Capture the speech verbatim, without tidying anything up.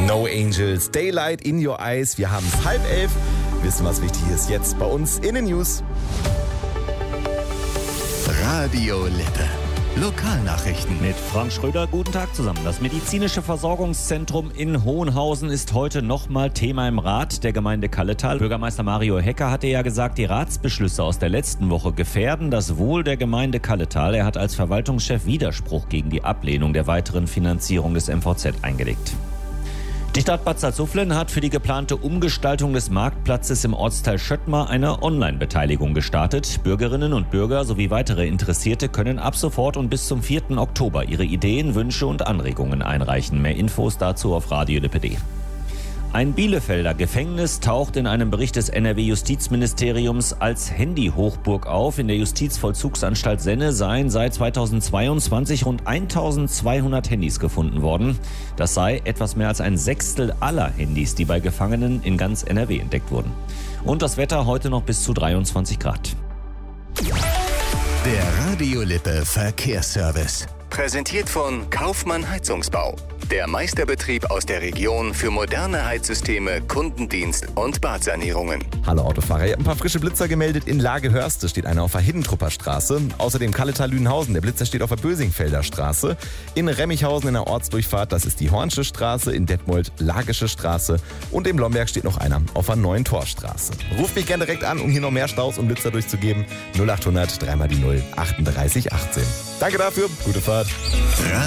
No Angels, Daylight in Your Eyes. Wir haben es halb elf. Wissen, was wichtig ist jetzt bei uns in den News. Radio Lippe. Lokalnachrichten. Mit Frank Schröder, guten Tag zusammen. Das medizinische Versorgungszentrum in Hohenhausen ist heute nochmal Thema im Rat der Gemeinde Kalletal. Bürgermeister Mario Hecker hatte ja gesagt, die Ratsbeschlüsse aus der letzten Woche gefährden das Wohl der Gemeinde Kalletal. Er hat als Verwaltungschef Widerspruch gegen die Ablehnung der weiteren Finanzierung des M V Z eingelegt. Die Stadt Bad Salzuflen hat für die geplante Umgestaltung des Marktplatzes im Ortsteil Schöttmar eine Online-Beteiligung gestartet. Bürgerinnen und Bürger sowie weitere Interessierte können ab sofort und bis zum vierten Oktober ihre Ideen, Wünsche und Anregungen einreichen. Mehr Infos dazu auf radio lippe punkt de. Ein Bielefelder Gefängnis taucht in einem Bericht des N R W-Justizministeriums als Handy-Hochburg auf. In der Justizvollzugsanstalt Senne seien seit zweitausendzweiundzwanzig rund eintausendzweihundert Handys gefunden worden. Das sei etwas mehr als ein Sechstel aller Handys, die bei Gefangenen in ganz N R W entdeckt wurden. Und das Wetter heute noch bis zu dreiundzwanzig Grad. Der Radio Lippe Verkehrsservice. Präsentiert von Kaufmann Heizungsbau. Der Meisterbetrieb aus der Region für moderne Heizsysteme, Kundendienst und Badsanierungen. Hallo Autofahrer, ihr habt ein paar frische Blitzer gemeldet. In Lagehörste steht einer auf der Hiddentrupper Straße. Außerdem Kalletal-Lüdenhausen, der Blitzer steht auf der Bösingfelder Straße. In Remmichhausen in der Ortsdurchfahrt, das ist die Hornsche Straße. In Detmold Lagische Straße. Und im Lomberg steht noch einer auf der Neuen Torstraße. Ruft mich gerne direkt an, um hier noch mehr Staus und Blitzer durchzugeben. null achthundert, dreimal die null, achtunddreißig achtzehn. Danke dafür, gute Fahrt.